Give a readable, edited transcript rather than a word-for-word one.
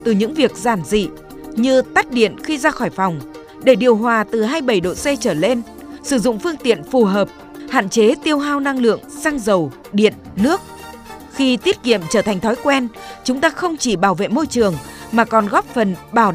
từ những việc giản dị như tắt điện khi ra khỏi phòng, để điều hòa từ 27 độ C trở lên, sử dụng phương tiện phù hợp, hạn chế tiêu hao năng lượng, xăng dầu, điện, nước. Khi tiết kiệm trở thành thói quen, chúng ta không chỉ bảo vệ môi trường mà còn góp phần bảo